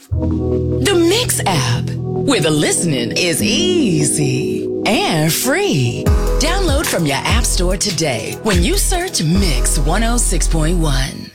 The Mix app, where the listening is easy and free. Download from your app store today when you search Mix 106.1.